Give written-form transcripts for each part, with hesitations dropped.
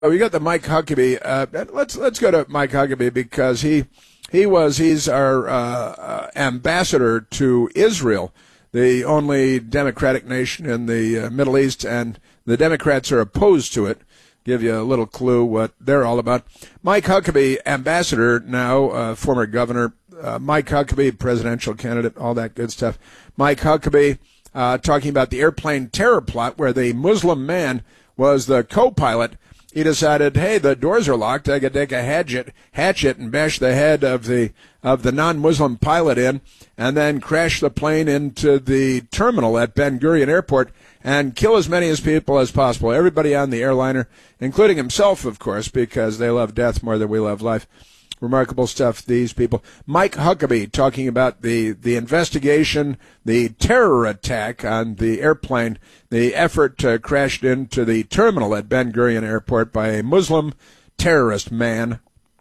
We got the Mike Huckabee. Let's go to Mike Huckabee because he's our ambassador to Israel, the only democratic nation in the Middle East, and the Democrats are opposed to it. Give you a little clue what they're all about. Mike Huckabee, ambassador now, former governor. Mike Huckabee, presidential candidate, all that good stuff. Mike Huckabee talking about the airplane terror plot where the Muslim man was the co-pilot. He decided, hey, the doors are locked. I could take a hatchet and bash the head of the non-Muslim pilot in, and then crash the plane into the terminal at Ben Gurion Airport and kill as many people as possible. Everybody on the airliner, including himself, of course, because they love death more than we love life. Remarkable stuff, these people. Mike Huckabee talking about the investigation, the terror attack on the airplane, the effort crashed into the terminal at Ben Gurion Airport by a Muslim terrorist man.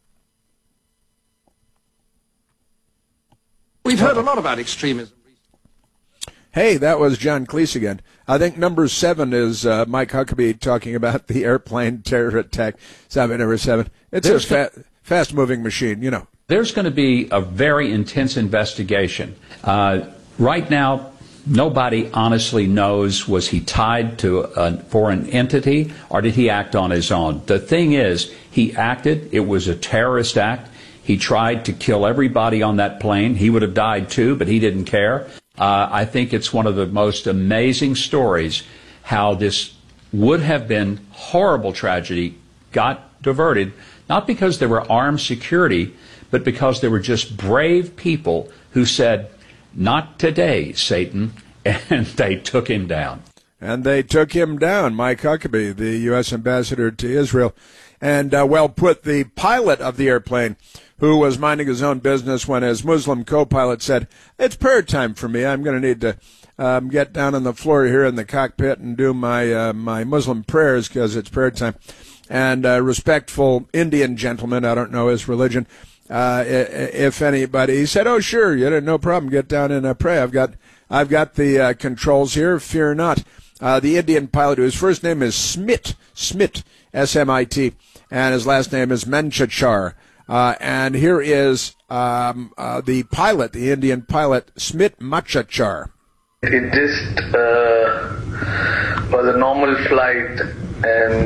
We've heard a lot about extremism. Hey, that was John Cleese again. I think number 7 is Mike Huckabee talking about the airplane terror attack. Number 7. It's a fast-moving machine, you know. There's going to be a very intense investigation. Right now, nobody honestly knows, was he tied to a foreign entity or did he act on his own? The thing is, he acted. It was a terrorist act. He tried to kill everybody on that plane. He would have died too, but he didn't care. I think it's one of the most amazing stories how this would have been horrible tragedy got diverted, not because there were armed security, but because there were just brave people who said, not today, Satan, and they took him down. And they took him down, Mike Huckabee, the U.S. ambassador to Israel. And well put, the pilot of the airplane, who was minding his own business when his Muslim co-pilot said, it's prayer time for me. I'm going to need to get down on the floor here in the cockpit and do my Muslim prayers because it's prayer time. And a respectful Indian gentleman, I don't know his religion, if anybody, he said, oh, sure, no problem, get down and pray. I've got the controls here, fear not. The Indian pilot, whose first name is Smit, S-M-I-T, and his last name is Menchachar. And here is the pilot, the Indian pilot, Smit Machachar. It just was a normal flight, and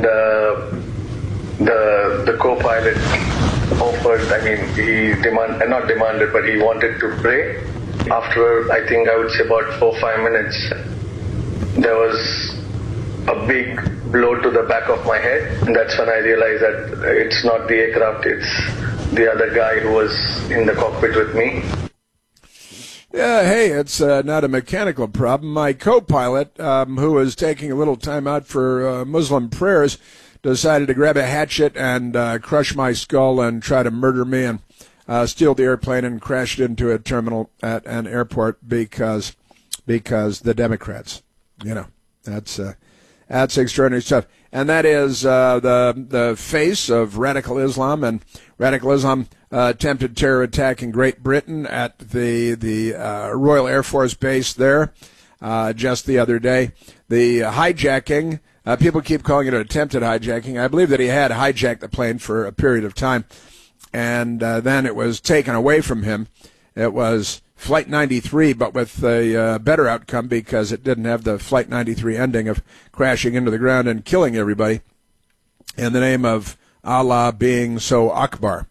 the co-pilot offered, not demanded, but he wanted to pray. After, I think I would say about 4-5 minutes, there was a big blow to the back of my head, and that's when I realized that it's not the aircraft, it's the other guy who was in the cockpit with me. Yeah, hey, it's not a mechanical problem. My co-pilot, who was taking a little time out for Muslim prayers, decided to grab a hatchet and crush my skull and try to murder me and steal the airplane and crash it into a terminal at an airport because the Democrats, that's extraordinary stuff. And that is the face of radical Islam, and radical Islam attempted terror attack in Great Britain at the Royal Air Force Base there just the other day. The hijacking, people keep calling it an attempted hijacking. I believe that he had hijacked the plane for a period of time, and then it was taken away from him. It was Flight 93, but with a better outcome because it didn't have the Flight 93 ending of crashing into the ground and killing everybody in the name of Allah being so Akbar,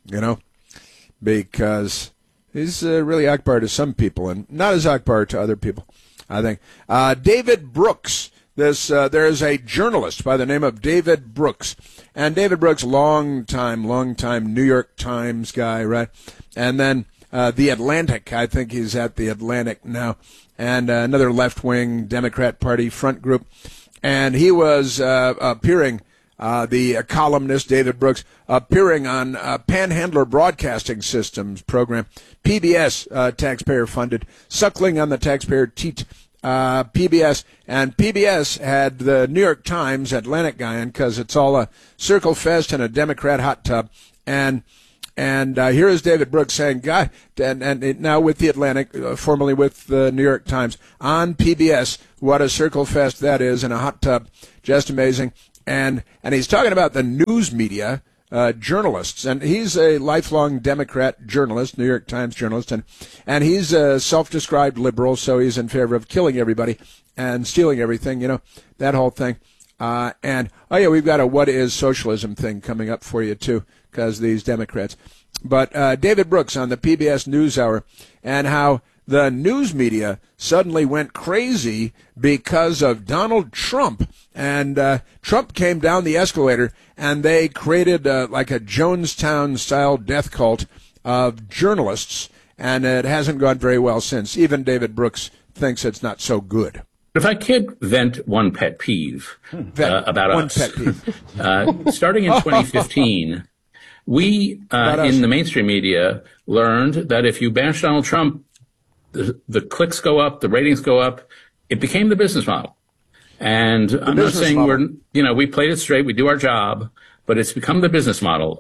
because he's really Akbar to some people and not as Akbar to other people, I think. David Brooks, there's a journalist by the name of David Brooks, and David Brooks, long time New York Times guy, right? And then The Atlantic, I think he's at The Atlantic now, and another left-wing Democrat Party front group. And he was appearing, the columnist David Brooks, appearing on Panhandler Broadcasting Systems program, PBS, taxpayer-funded, suckling on the taxpayer teat, PBS. And PBS had the New York Times Atlantic guy in because it's all a circle fest and a Democrat hot tub. And here is David Brooks saying, God, and now with the Atlantic, formerly with the New York Times, on PBS, what a circle fest that is in a hot tub. Just amazing. and he's talking about the news media, journalists, and he's a lifelong Democrat journalist, New York Times journalist, and he's a self-described liberal, so he's in favor of killing everybody and stealing everything, that whole thing. And, oh yeah, we've got a what is socialism thing coming up for you, too, because these Democrats. But David Brooks on the PBS NewsHour, and how the news media suddenly went crazy because of Donald Trump. And Trump came down the escalator, and they created like a Jonestown-style death cult of journalists, and it hasn't gone very well since. Even David Brooks thinks it's not so good. If I could vent one pet peeve about one us. Pet peeve. Starting in 2015, we in the mainstream media learned that if you bash Donald Trump, the clicks go up, the ratings go up. It became the business model. And I'm not saying we played it straight, we do our job, but it's become the business model.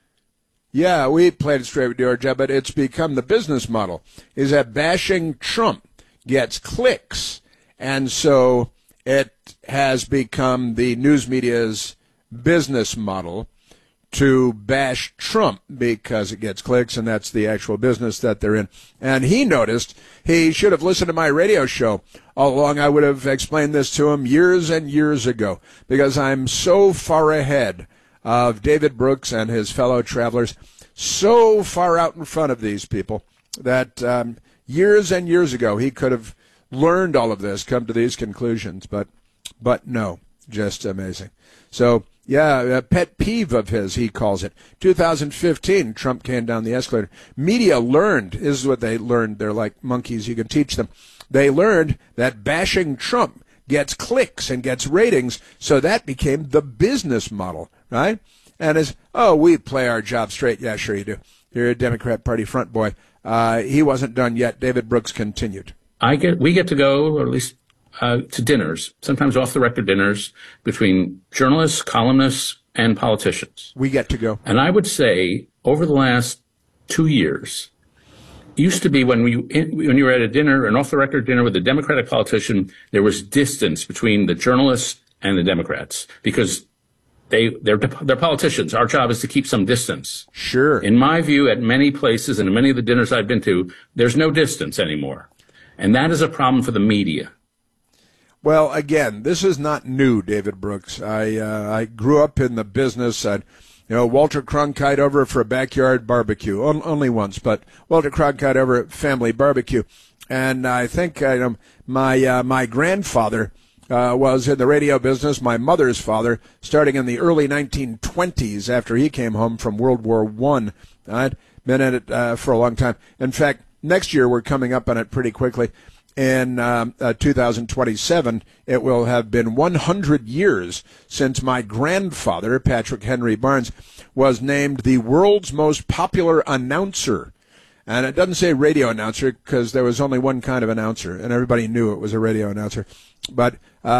Yeah, we played it straight, we do our job, but it's become the business model, is that bashing Trump gets clicks. And so it has become the news media's business model to bash Trump because it gets clicks, and that's the actual business that they're in. And he noticed he should have listened to my radio show all along. I would have explained this to him years and years ago, because I'm so far ahead of David Brooks and his fellow travelers, so far out in front of these people that years and years ago he could have learned all of this, come to these conclusions, but no, just amazing. So, yeah, a pet peeve of his, he calls it. 2015, Trump came down the escalator. Media learned, this is what they learned, they're like monkeys, you can teach them. They learned that bashing Trump gets clicks and gets ratings, so that became the business model, right? And we play our job straight. Yeah, sure you do. You're a Democrat Party front boy. He wasn't done yet. David Brooks continued. We get to go, or at least to dinners, sometimes off-the-record dinners, between journalists, columnists, and politicians. We get to go. And I would say, over the last 2 years, used to be when you were at a dinner, an off-the-record dinner with a Democratic politician, there was distance between the journalists and the Democrats, because they're politicians. Our job is to keep some distance. Sure. In my view, at many places and in many of the dinners I've been to, there's no distance anymore. And that is a problem for the media. Well, again, this is not new, David Brooks. I grew up in the business. Walter Cronkite over for a backyard barbecue, only once, but Walter Cronkite over at family barbecue. And I think my grandfather was in the radio business, my mother's father, starting in the early 1920s after he came home from World War I. I'd been in it for a long time. In fact, next year we're coming up on it pretty quickly. In 2027, it will have been 100 years since my grandfather, Patrick Henry Barnes, was named the world's most popular announcer. And it doesn't say radio announcer because there was only one kind of announcer, and everybody knew it was a radio announcer. But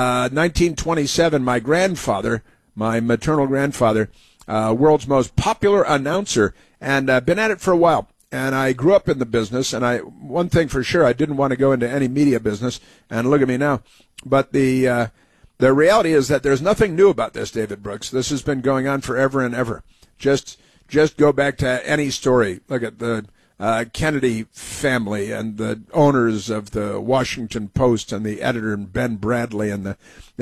1927, my grandfather, my maternal grandfather, world's most popular announcer, and been at it for a while. And I grew up in the business, and one thing for sure, I didn't want to go into any media business, and look at me now. But the reality is that there's nothing new about this, David Brooks. This has been going on forever and ever. Just go back to any story. Look at the Kennedy family and the owners of the Washington Post and the editor Ben Bradley and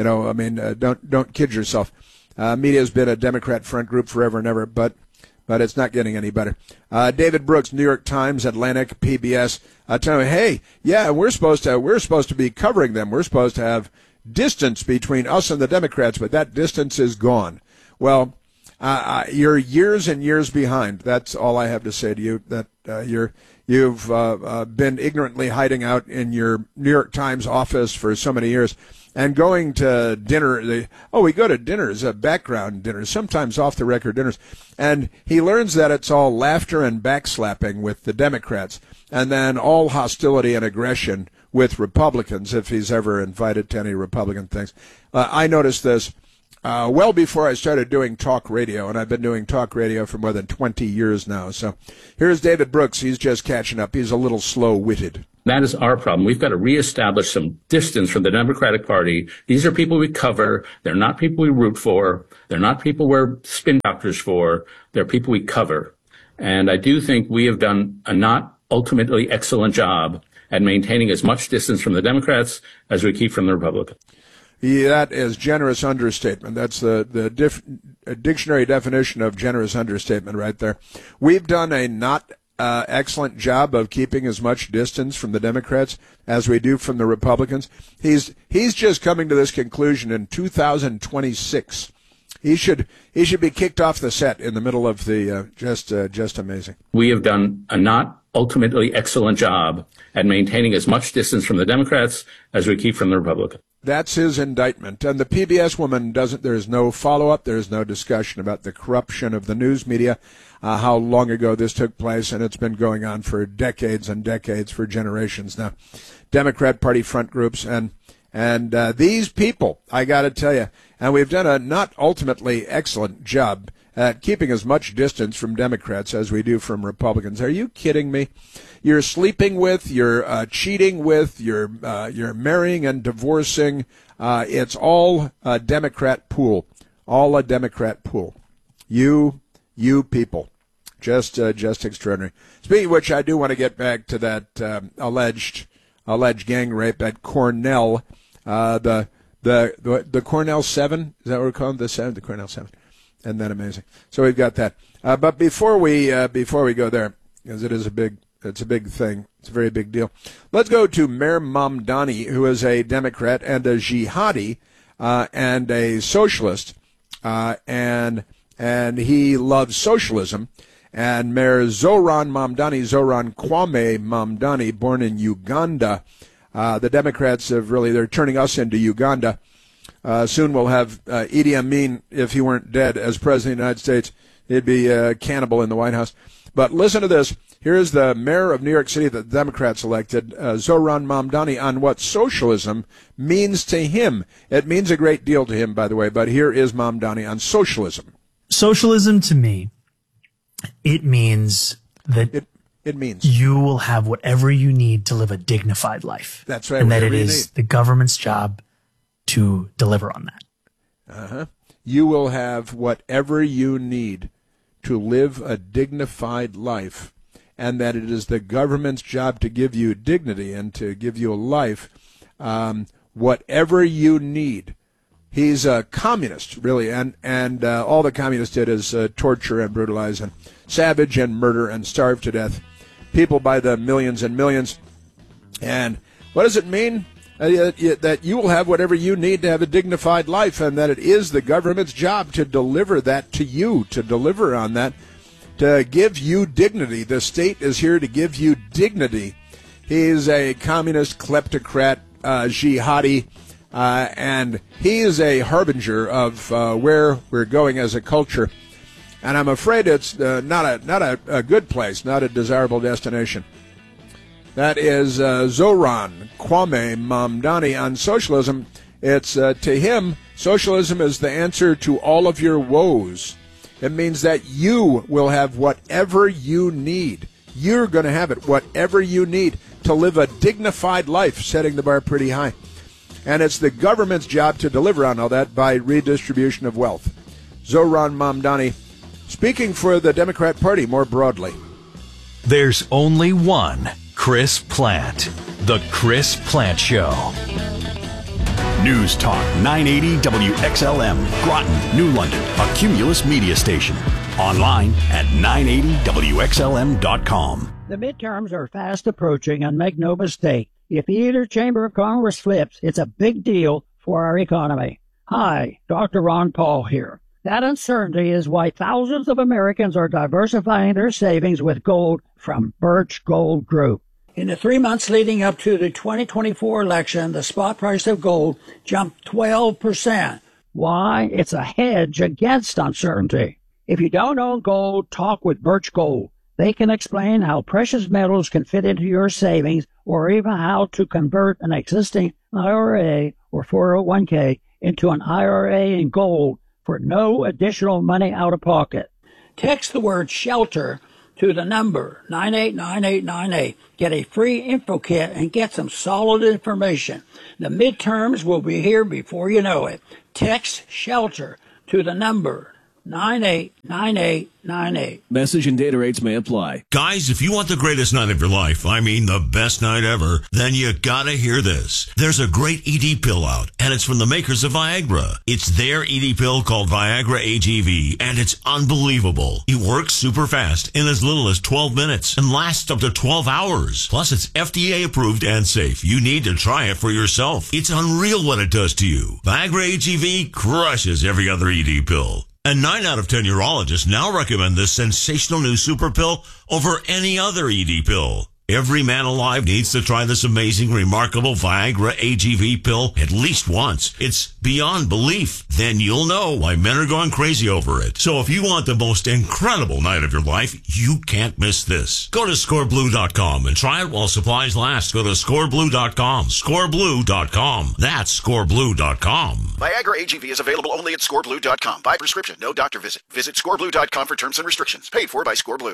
don't kid yourself. Media's been a Democrat front group forever and ever, but it's not getting any better. David Brooks, New York Times, Atlantic, PBS, telling me, hey, yeah, we're supposed to be covering them. We're supposed to have distance between us and the Democrats, but that distance is gone. Well, you're years and years behind. That's all I have to say to you. That you've been ignorantly hiding out in your New York Times office for so many years. And going to dinner, we go to dinners, background dinners, sometimes off-the-record dinners. And he learns that it's all laughter and backslapping with the Democrats, and then all hostility and aggression with Republicans, if he's ever invited to any Republican things. I noticed this well before I started doing talk radio, and I've been doing talk radio for more than 20 years now. So here's David Brooks. He's just catching up. He's a little slow-witted. That is our problem. We've got to reestablish some distance from the Democratic Party. These are people we cover. They're not people we root for. They're not people we're spin doctors for. They're people we cover. And I do think we have done a not ultimately excellent job at maintaining as much distance from the Democrats as we keep from the Republicans. Yeah, that is generous understatement. That's the dictionary definition of generous understatement right there. We've done a not excellent job of keeping as much distance from the Democrats as we do from the Republicans. He's just coming to this conclusion in 2026. He should be kicked off the set in the middle of the just amazing. We have done a not ultimately excellent job at maintaining as much distance from the Democrats as we keep from the Republicans. That's his indictment. And the PBS woman there's no follow-up. There's no discussion about the corruption of the news media, how long ago this took place, and it's been going on for decades and decades, for generations now. Democrat Party front groups and these people, I got to tell you, and we've done a not ultimately excellent job at keeping as much distance from Democrats as we do from Republicans. Are you kidding me? You're sleeping with, you're cheating with, you're marrying and divorcing. It's all a Democrat pool, all a Democrat pool. You people, just extraordinary. Speaking of which, I do want to get back to that alleged gang rape at Cornell, the Cornell 7. Is that what we're calling the 7? The Cornell 7. Isn't that amazing? So we've got that. But before we go there, because it's a big thing. It's a very big deal. Let's go to Mayor Mamdani, who is a Democrat and a jihadi and a socialist, and he loves socialism. And Mayor Zoran Kwame Mamdani, born in Uganda. The Democrats they're turning us into Uganda. Soon we'll have Idi Amin, if he weren't dead, as President of the United States. He'd be a cannibal in the White House. But listen to this. Here's the mayor of New York City that the Democrats elected, Zoran Mamdani, on what socialism means to him. It means a great deal to him, by the way, but here is Mamdani on socialism. Socialism to me, it means that it means you will have whatever you need to live a dignified life. That's right. And that it is the government's job to deliver on that. You will have whatever you need to live a dignified life, and that it is the government's job to give you dignity and to give you a life, whatever you need. He's a communist, really, and all the communists did is torture and brutalize and savage and murder and starve to death people by the millions and millions. And what does it mean? That you will have whatever you need to have a dignified life, and that it is the government's job to deliver that to you, to deliver on that, to give you dignity. The state is here to give you dignity. He's a communist, kleptocrat, jihadi, and he is a harbinger of where we're going as a culture. And I'm afraid it's not a good place, not a desirable destination. That is Zoran Kwame Mamdani on socialism. It's to him, socialism is the answer to all of your woes. It means that you will have whatever you need. You're going to have it, whatever you need to live a dignified life, setting the bar pretty high. And it's the government's job to deliver on all that by redistribution of wealth. Zoran Mamdani, speaking for the Democrat Party more broadly. There's only one Chris Plante. The Chris Plante Show. News Talk 980 WXLM, Groton, New London, a Cumulus media station. Online at 980WXLM.com. The midterms are fast approaching, and make no mistake, if either chamber of Congress flips, it's a big deal for our economy. Hi, Dr. Ron Paul here. That uncertainty is why thousands of Americans are diversifying their savings with gold from Birch Gold Group. In the 3 months leading up to the 2024 election, the spot price of gold jumped 12%. Why? It's a hedge against uncertainty. If you don't own gold, talk with Birch Gold. They can explain how precious metals can fit into your savings, or even how to convert an existing IRA or 401k into an IRA in gold for no additional money out of pocket. Text the word SHELTER to the number 989898. Get a free info kit and get some solid information. The midterms will be here before you know it. Text SHELTER to the number 989898. Message and data rates may apply. Guys, if you want the greatest night of your life, I mean the best night ever, then you gotta hear this. There's a great ED pill out, and it's from the makers of Viagra. It's their ED pill called Viagra AGV, and it's unbelievable. It works super fast in as little as 12 minutes and lasts up to 12 hours. Plus, it's FDA approved and safe. You need to try it for yourself. It's unreal what it does to you. Viagra AGV crushes every other ED pill. And 9 out of 10 urologists now recommend this sensational new super pill over any other ED pill. Every man alive needs to try this amazing, remarkable Viagra AGV pill at least once. It's beyond belief. Then you'll know why men are going crazy over it. So if you want the most incredible night of your life, you can't miss this. Go to scoreblue.com and try it while supplies last. Go to scoreblue.com. Scoreblue.com. That's scoreblue.com. Viagra AGV is available only at scoreblue.com. By prescription, no doctor visit. Visit scoreblue.com for terms and restrictions. Paid for by Scoreblue.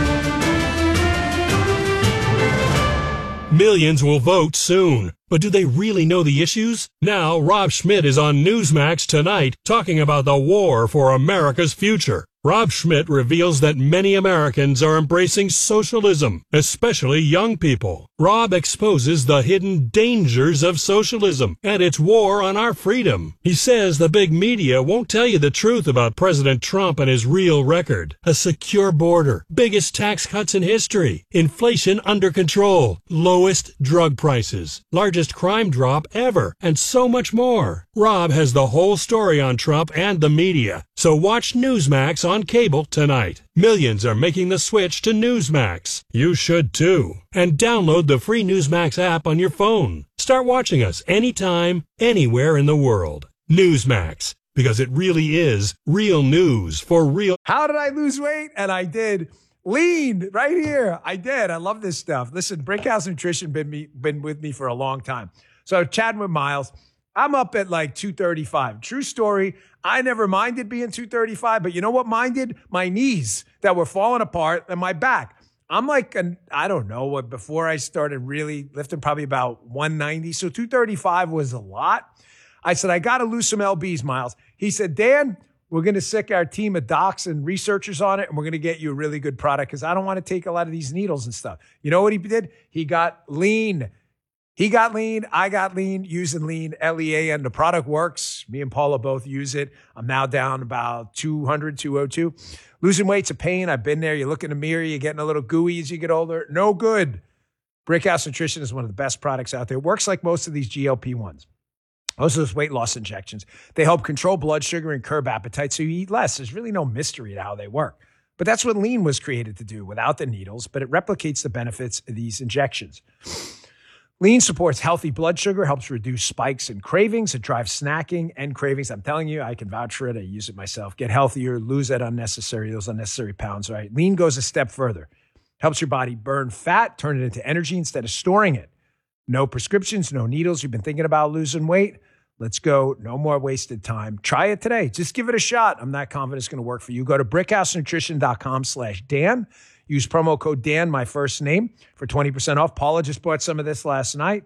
Millions will vote soon. But do they really know the issues? Now, Rob Schmidt is on Newsmax tonight talking about the war for America's future. Rob Schmidt reveals that many Americans are embracing socialism, especially young people. Rob exposes the hidden dangers of socialism and its war on our freedom. He says the big media won't tell you the truth about President Trump and his real record. A secure border, biggest tax cuts in history, inflation under control, lowest drug prices, largest crime drop ever, and so much more. Rob has the whole story on Trump and the media, so watch Newsmax on cable tonight. Millions are making the switch to Newsmax. You should too. And download the free Newsmax app on your phone. Start watching us anytime, anywhere in the world. Newsmax, because it really is real news for real. How did I lose weight? And I did. Lean right here. I did. I love this stuff. Listen, Brickhouse Nutrition been with me for a long time. So chatting with Miles, I'm up at like 235. True story. I never minded being 235, but you know what minded? My knees that were falling apart and my back. I'm like, I don't know what, before I started really lifting, probably about 190. So 235 was a lot. I said, I got to lose some LBs, Miles. He said, Dan, we're going to sick our team of docs and researchers on it, and we're going to get you a really good product because I don't want to take a lot of these needles and stuff. You know what he did? He got lean. He got lean. I got lean, using lean, LEAN. The product works. Me and Paula both use it. I'm now down about 200, 202. Losing weight's a pain. I've been there. You look in the mirror, you're getting a little gooey as you get older. No good. Brickhouse Nutrition is one of the best products out there. It works like most of these GLP-1s. Most of those weight loss injections. They help control blood sugar and curb appetite so you eat less. There's really no mystery to how they work. But that's what lean was created to do without the needles, but it replicates the benefits of these injections. Lean supports healthy blood sugar, helps reduce spikes and cravings. It drives snacking and cravings. I'm telling you, I can vouch for it. I use it myself. Get healthier, lose those unnecessary pounds, right? Lean goes a step further. Helps your body burn fat, turn it into energy instead of storing it. No prescriptions, no needles. You've been thinking about losing weight? Let's go. No more wasted time. Try it today. Just give it a shot. I'm not confident it's going to work for you. Go to brickhousenutrition.com/Dan. Use promo code Dan, my first name, for 20% off. Paula just bought some of this last night.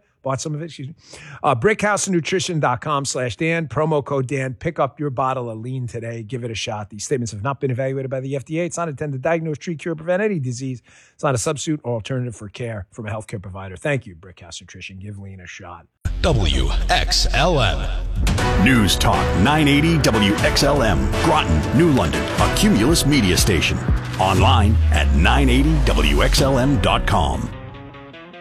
Brickhousenutrition.com/Dan. Promo code Dan. Pick up your bottle of lean today. Give it a shot. These statements have not been evaluated by the FDA. It's not intended to diagnose, treat, cure, prevent any disease. It's not a substitute or alternative for care from a healthcare provider. Thank you, Brickhouse Nutrition. Give lean a shot. WXLM. News Talk 980 WXLM. Groton, New London. A Cumulus media station. Online at 980WXLM.com.